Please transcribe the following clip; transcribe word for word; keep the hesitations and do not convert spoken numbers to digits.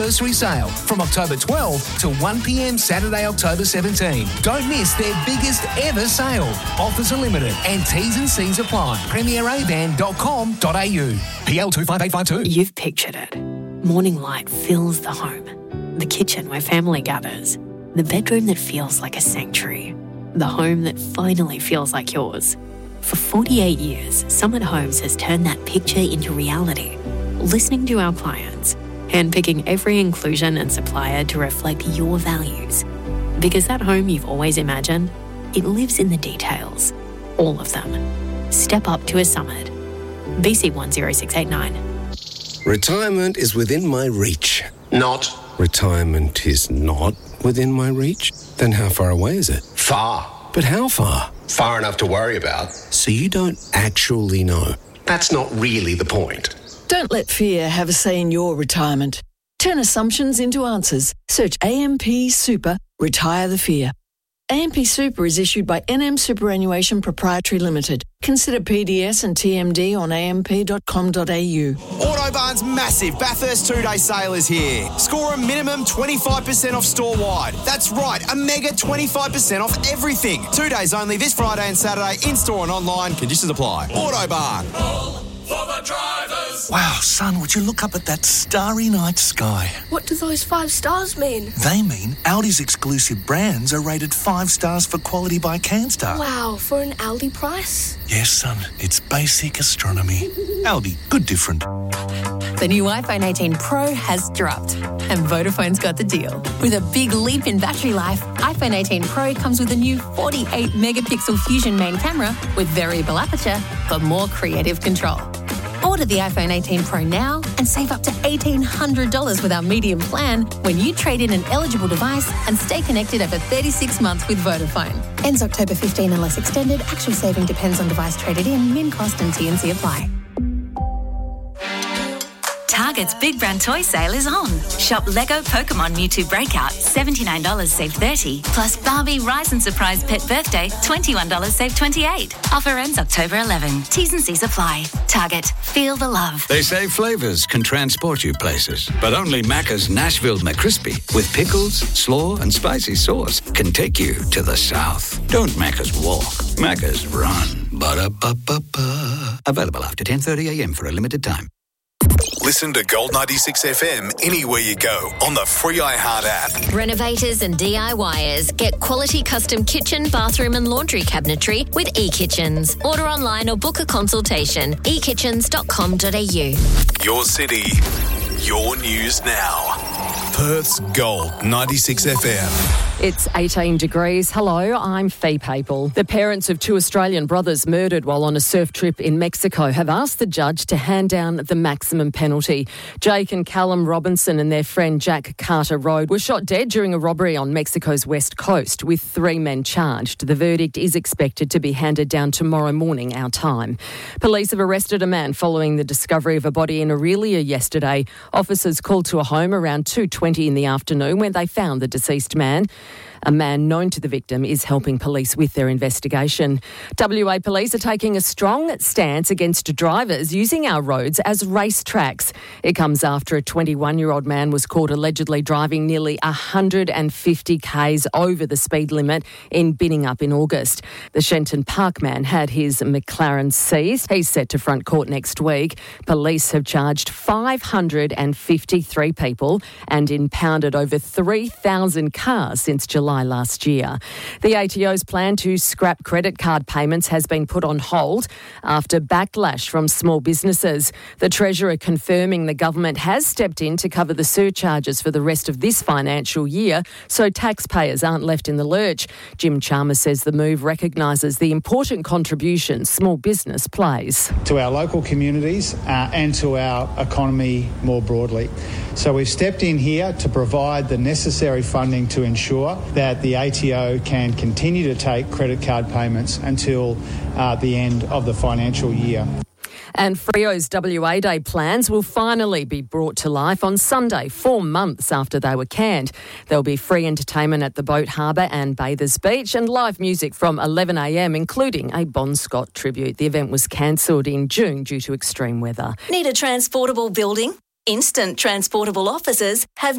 Anniversary sale from October twelfth to one p.m. Saturday, October seventeenth. Don't miss their biggest ever sale. Offers are limited and T's and C's apply. premier a van dot com dot a u. P L two five eight five two. You've pictured it. Morning light fills the home. The kitchen where family gathers. The bedroom that feels like a sanctuary. The home that finally feels like yours. For forty-eight years, Summit Homes has turned that picture into reality. Listening to our clients, handpicking every inclusion and supplier to reflect your values. Because that home you've always imagined, it lives in the details. All of them. Step up to a Summit. B C one zero six eight nine. Retirement is within my reach. Not. Retirement is not within my reach? Then how far away is it? Far. But how far? Far enough to worry about. So you don't actually know? That's not really the point. Don't let fear have a say in your retirement. Turn assumptions into answers. Search A M P Super, retire the fear. A M P Super is issued by N M Superannuation Proprietary Limited. Consider P D S and T M D on a m p dot com dot a u. Autobarn's massive Bathurst two-day sale is here. Score a minimum twenty-five percent off store-wide. That's right, a mega twenty-five percent off everything. Two days only this Friday and Saturday, in-store and online. Conditions apply. Autobarn. For the drivers. Wow, son, would you look up at that starry night sky? What do those five stars mean? They mean Audi's exclusive brands are rated five stars for quality by CanStar. Wow, for an Audi price? Yes, son, it's basic astronomy. Audi, good different. The new iPhone eighteen Pro has dropped, and Vodafone's got the deal. With a big leap in battery life, iPhone eighteen Pro comes with a new forty-eight megapixel Fusion main camera with variable aperture for more creative control. Order the iPhone eighteen Pro now and save up to eighteen hundred dollars with our medium plan when you trade in an eligible device and stay connected over thirty-six months with Vodafone. Ends October fifteenth unless extended. Actual saving depends on device traded in. Min cost and T and C apply. Target's Big Brand Toy Sale is on. Shop Lego Pokemon Mewtwo Breakout, seventy-nine dollars save thirty dollars. Plus Barbie Rise and Surprise Pet Birthday, twenty-one dollars save twenty-eight dollars. Offer ends October eleventh. T's and C's apply. Target. Feel the love. They say flavours can transport you places, but only Macca's Nashville McCrispy with pickles, slaw and spicy sauce can take you to the south. Don't Macca's walk. Macca's run. Ba-da-ba-ba-ba. Available after ten thirty a m for a limited time. Listen to Gold ninety-six F M anywhere you go on the free iHeart app. Renovators and D I Yers get quality custom kitchen, bathroom and laundry cabinetry with eKitchens. Order online or book a consultation. e kitchens dot com dot a u. Your city, your news now. Perth's Gold ninety-six F M. It's eighteen degrees. Hello, I'm Fee Papel. The parents of two Australian brothers murdered while on a surf trip in Mexico have asked the judge to hand down the maximum penalty. Jake and Callum Robinson and their friend Jack Carter Road were shot dead during a robbery on Mexico's west coast, with three men charged. The verdict is expected to be handed down tomorrow morning, our time. Police have arrested a man following the discovery of a body in Aurelia yesterday. Officers called to a home around two twenty in the afternoon when they found the deceased man. A man known to the victim is helping police with their investigation. W A police are taking a strong stance against drivers using our roads as race tracks. It comes after a twenty-one-year-old man was caught allegedly driving nearly one hundred fifty kays over the speed limit in Binningup in August. The Shenton Park man had his McLaren seized. He's set to front court next week. Police have charged five hundred fifty-three people and impounded over three thousand cars since July last year. The A T O's plan to scrap credit card payments has been put on hold after backlash from small businesses. The Treasurer confirming the government has stepped in to cover the surcharges for the rest of this financial year so taxpayers aren't left in the lurch. Jim Chalmers says the move recognises the important contribution small business plays to our local communities uh, and to our economy more broadly. So we've stepped in here to provide the necessary funding to ensure that the A T O can continue to take credit card payments until uh, the end of the financial year. And Freo's W A Day plans will finally be brought to life on Sunday, four months after they were canned. There'll be free entertainment at the Boat Harbour and Bathers Beach and live music from eleven a m, including a Bon Scott tribute. The event was cancelled in June due to extreme weather. Need a transportable building? Instant transportable offices have